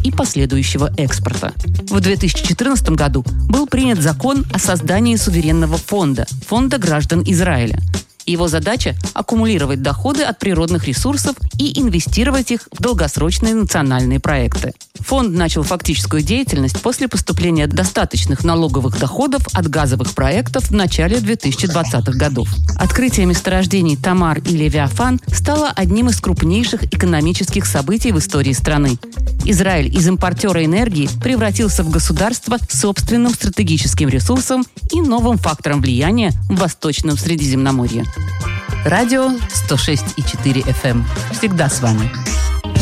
и последующего экспорта. В 2014 году был принят закон о создании суверенного фонда – Фонда граждан Израиля. Его задача – аккумулировать доходы от природных ресурсов и инвестировать их в долгосрочные национальные проекты. Фонд начал фактическую деятельность после поступления достаточных налоговых доходов от газовых проектов в начале 2020-х годов. Открытие месторождений Тамар и Левиафан стало одним из крупнейших экономических событий в истории страны. Израиль из импортера энергии превратился в государство с собственным стратегическим ресурсом и новым фактором влияния в Восточном Средиземноморье. Радио 106,4 FM. Всегда с вами.